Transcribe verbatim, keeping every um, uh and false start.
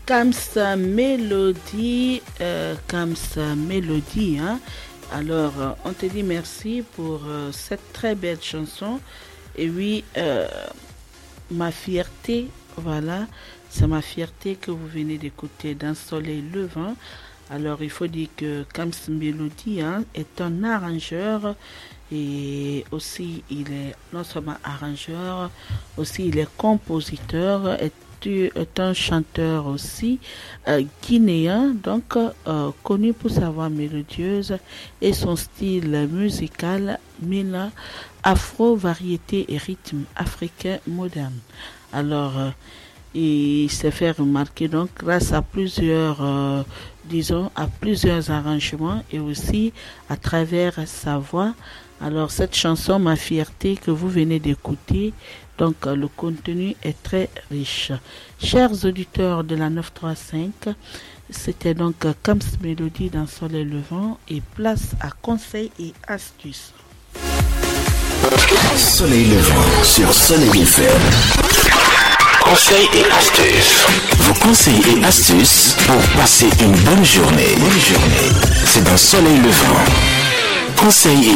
Kams Mélodie, euh, Kams Mélodie, hein. Alors, euh, on te dit merci pour euh, cette très belle chanson. Et oui, euh, ma fierté, voilà, c'est ma fierté que vous venez d'écouter d'un soleil levant. Alors, il faut dire que Kams Mélodie, hein, est un arrangeur et aussi il est non seulement arrangeur, aussi il est compositeur, est est un chanteur aussi euh, guinéen, donc euh, connu pour sa voix mélodieuse et son style musical mêlant afro, variété et rythme africain moderne. Alors, euh, il s'est fait remarquer donc grâce à plusieurs, euh, disons, à plusieurs arrangements et aussi à travers sa voix. Alors, cette chanson, Ma fierté, que vous venez d'écouter, donc le contenu est très riche. Chers auditeurs de la neuf cent trente-cinq, c'était donc Kams Mélodie dans Soleil Levant et place à conseils et astuces. Soleil Levant sur Soleil F M. Conseils et astuces. Vos conseils et astuces pour passer une bonne journée. Bonne journée. C'est dans Soleil Levant. Conseils et